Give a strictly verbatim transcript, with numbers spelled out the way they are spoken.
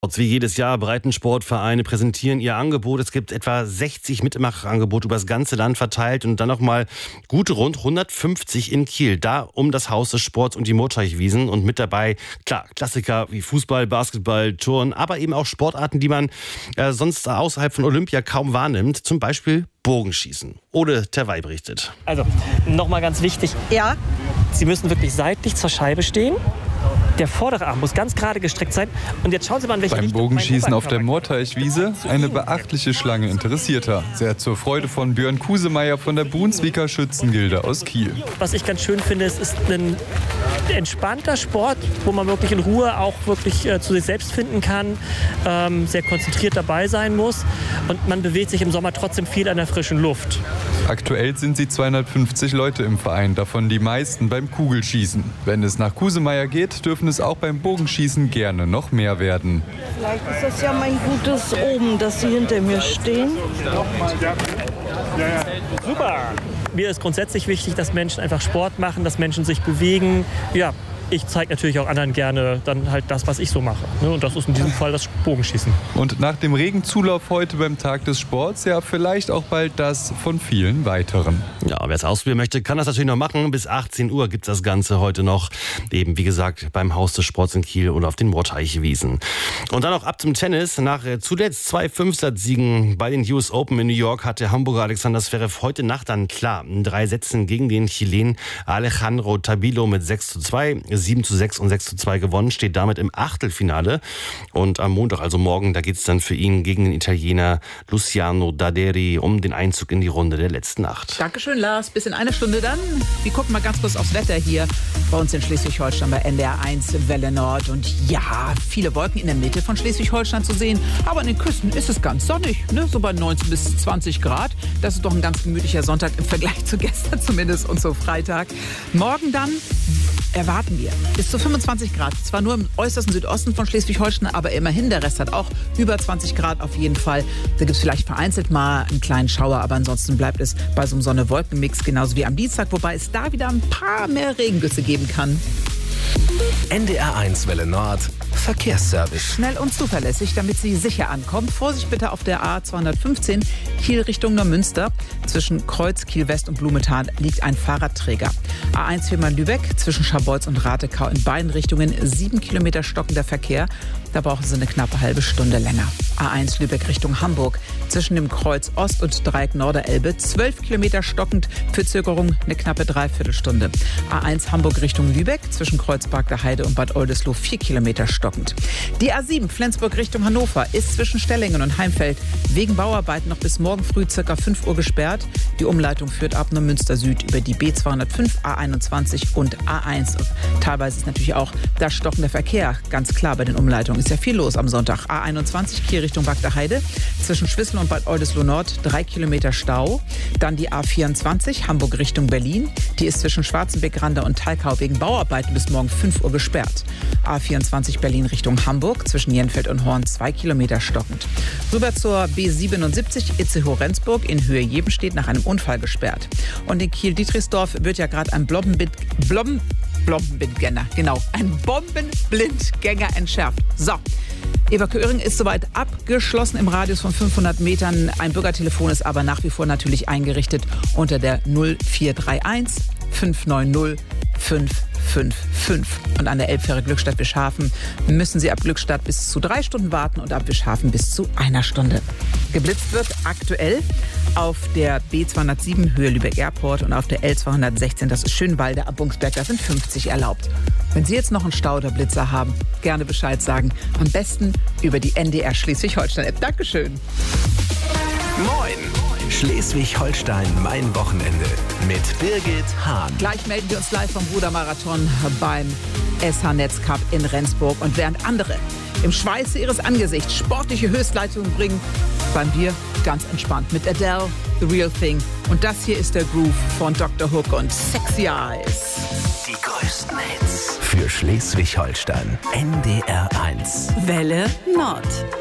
Wie jedes Jahr Breitensportvereine präsentieren ihr Angebot. Es gibt etwa sechzig Mitmachangebote über das ganze Land verteilt und dann nochmal gut rund hundertfünfzig in Kiel. Da um das Haus des Sports und die Murteichwiesen und mit dabei, klar, Klassiker wie Fußball, Basketball, Turnen, aber eben auch Sportarten, die man äh, sonst außerhalb von Olympia kaum wahrnimmt. Zum Beispiel Bogenschießen. Ole Terwey berichtet. Also, nochmal ganz wichtig. Ja. Sie müssen wirklich seitlich zur Scheibe stehen. Der vordere Arm muss ganz gerade gestreckt sein. Und jetzt schauen Sie mal, in welche Beim Richtung Bogenschießen auf der Murteichwiese eine beachtliche Schlange Interessierter. Sehr zur Freude von Björn Kusemeyer von der Brunsviker Schützengilde aus Kiel. Was ich ganz schön finde, es ist ein entspannter Sport, wo man wirklich in Ruhe auch wirklich äh, zu sich selbst finden kann, ähm, sehr konzentriert dabei sein muss. Und man bewegt sich im Sommer trotzdem viel an der frischen Luft. Aktuell sind sie zweihundertfünfzig Leute im Verein, davon die meisten beim Kugelschießen. Wenn es nach Kusemeyer geht, dürfen es auch beim Bogenschießen gerne noch mehr werden. Vielleicht ist das ja mein gutes Oben, dass Sie hinter mir stehen. Super! Mir ist grundsätzlich wichtig, dass Menschen einfach Sport machen, dass Menschen sich bewegen. Ja, ich zeige natürlich auch anderen gerne dann halt das, was ich so mache. Und das ist in diesem Fall das Bogenschießen. Und nach dem regen Zulauf heute beim Tag des Sports, ja vielleicht auch bald das von vielen weiteren. Ja, wer es ausprobieren möchte, kann das natürlich noch machen. Bis achtzehn Uhr gibt es das Ganze heute noch. Eben, wie gesagt, beim Haus des Sports in Kiel und auf den Murteichwiesen. Und dann auch ab zum Tennis. Nach zuletzt zwei Fünfsatz-Siegen bei den U S Open in New York hat der Hamburger Alexander Zverev heute Nacht dann klar in drei Sätzen gegen den Chilen Alejandro Tabilo mit sechs zu zwei, sieben zu sechs und sechs zu zwei gewonnen, steht damit im Achtelfinale. Und am Montag, also morgen, da geht es dann für ihn gegen den Italiener Luciano Daderi um den Einzug in die Runde der letzten acht. Dankeschön, Lars. Bis in eine Stunde dann. Wir gucken mal ganz kurz aufs Wetter hier bei uns in Schleswig-Holstein bei N D R eins Welle Nord. Und ja, viele Wolken in der Mitte von Schleswig-Holstein zu sehen. Aber an den Küsten ist es ganz sonnig, ne? So bei neunzehn bis zwanzig Grad. Das ist doch ein ganz gemütlicher Sonntag im Vergleich zu gestern zumindest und zu Freitag. Morgen dann erwarten wir bis zu fünfundzwanzig Grad. Zwar nur im äußersten Südosten von Schleswig-Holstein, aber immerhin. Der Rest hat auch über zwanzig Grad auf jeden Fall. Da gibt es vielleicht vereinzelt mal einen kleinen Schauer, aber ansonsten bleibt es bei so einem Sonne-Wolken-Mix genauso wie am Dienstag, wobei es da wieder ein paar mehr Regengüsse geben kann. N D R eins Welle Nord Verkehrsservice. Schnell und zuverlässig, damit Sie sicher ankommen. Vorsicht bitte auf der A zweihundertfünfzehn Kiel Richtung Neumünster. Zwischen Kreuz, Kiel West und Blumenthal liegt ein Fahrradträger. A eins Fehmarn-Lübeck zwischen Scharbeutz und Ratekau in beiden Richtungen sieben Kilometer stockender Verkehr. Da brauchen Sie eine knappe halbe Stunde länger. A eins Lübeck Richtung Hamburg zwischen dem Kreuz Ost und Dreieck Norderelbe zwölf Kilometer stockend, für Zögerung eine knappe Dreiviertelstunde. A eins Hamburg Richtung Lübeck zwischen Kreuzberg der Heide und Bad Oldesloe vier Kilometer stockend. Die A sieben Flensburg Richtung Hannover ist zwischen Stellingen und Heimfeld wegen Bauarbeiten noch bis morgen früh ca. fünf Uhr gesperrt. Die Umleitung führt ab Neumünster Süd über die B zweihundertfünf, A einundzwanzig und A eins. Und teilweise ist natürlich auch das stockende Verkehr ganz klar bei den Umleitungen. Ist ja viel los am Sonntag. A einundzwanzig Kiel Richtung Bagder Heide zwischen Schwissel und Bad Oldesloe Nord drei Kilometer Stau. Dann die A vierundzwanzig Hamburg Richtung Berlin. Die ist zwischen Schwarzenbeck-Randa und Thalkau wegen Bauarbeiten bis morgen fünf Uhr gesperrt. A vierundzwanzig Berlin Richtung Hamburg zwischen Jenfeld und Horn zwei Kilometer stockend. Rüber zur B siebenundsiebzig Itzehoe-Rendsburg in Höhe Jebenstedt nach einem Unfall gesperrt. Und in Kiel-Dietrichsdorf wird ja gerade ein Blombenbild, Blom, Blombenblindgänger, genau, ein Bombenblindgänger entschärft. So. Evakuierung ist soweit abgeschlossen im Radius von fünfhundert Metern. Ein Bürgertelefon ist aber nach wie vor natürlich eingerichtet unter der null vier drei eins fünf neun null fünf fünf fünf. Und an der Elbfähre Glückstadt-Wischhafen müssen Sie ab Glückstadt bis zu drei Stunden warten und ab Wischhafen bis zu einer Stunde. Geblitzt wird aktuell auf der B zweihundertsieben Höhe Lübeck Airport und auf der L zweihundertsechzehn, das ist Schönwalde ab Bungsberg, da sind fünfzig erlaubt. Wenn Sie jetzt noch einen Stau oder Blitzer haben, gerne Bescheid sagen. Am besten über die N D R Schleswig-Holstein-App. Dankeschön. Moin! Schleswig-Holstein, mein Wochenende mit Birgit Hahn. Gleich melden wir uns live vom Brudermarathon beim S H-Netz Cup in Rendsburg. Und während andere im Schweiße ihres Angesichts sportliche Höchstleistungen bringen, bleiben wir ganz entspannt mit Adele, The Real Thing. Und das hier ist der Groove von Doktor Hook und Sexy Eyes. Die größten Hits für Schleswig-Holstein. N D R eins. Welle Nord.